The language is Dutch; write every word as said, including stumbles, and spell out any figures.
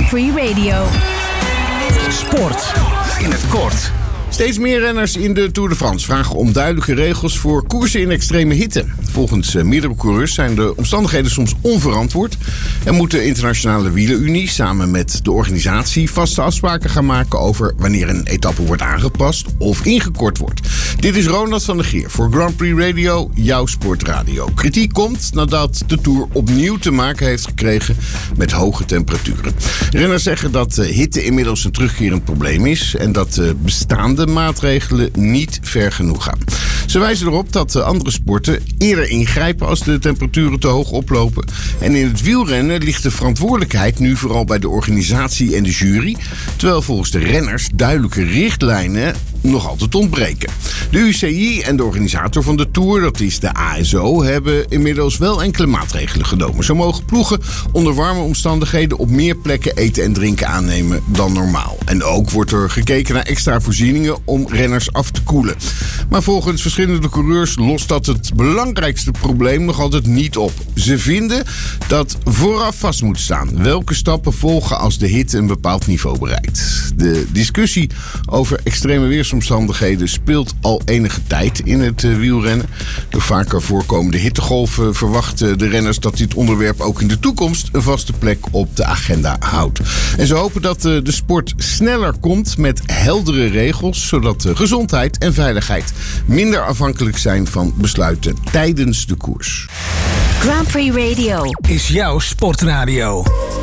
Prix Radio. Sport in het kort. Steeds meer renners in de Tour de France vragen om duidelijke regels voor koersen in extreme hitte. Volgens meerdere coureurs zijn de omstandigheden soms onverantwoord en moet de Internationale Wielerunie samen met de organisatie vaste afspraken gaan maken over wanneer een etappe wordt aangepast of ingekort wordt. Dit is Ronald van der Geer voor Grand Prix Radio, jouw sportradio. Kritiek komt nadat de Tour opnieuw te maken heeft gekregen met hoge temperaturen. Renners zeggen dat hitte inmiddels een terugkerend probleem is en dat de bestaande maatregelen niet ver genoeg gaan. Ze wijzen erop dat andere sporten eerder ingrijpen als de temperaturen te hoog oplopen. En in het wielrennen ligt de verantwoordelijkheid nu vooral bij de organisatie en de jury, terwijl volgens de renners duidelijke richtlijnen nog altijd ontbreken. De U C I en de organisator van de Tour, dat is de A S O, hebben inmiddels wel enkele maatregelen genomen. Zo mogen ploegen onder warme omstandigheden op meer plekken eten en drinken aannemen dan normaal. En ook wordt er gekeken naar extra voorzieningen om renners af te koelen. Maar volgens verschillende coureurs lost dat het belangrijkste probleem nog altijd niet op. Ze vinden dat vooraf vast moet staan welke stappen volgen als de hitte een bepaald niveau bereikt. De discussie over extreme weersomstandigheden speelt al enige tijd in het uh, wielrennen. Door vaker voorkomende hittegolven verwachten de renners dat dit onderwerp ook in de toekomst een vaste plek op de agenda houdt. En ze hopen dat uh, de sport sneller komt met heldere regels, zodat uh, gezondheid en veiligheid minder afhankelijk zijn van besluiten tijdens de koers. Grand Prix Radio Is jouw sportradio.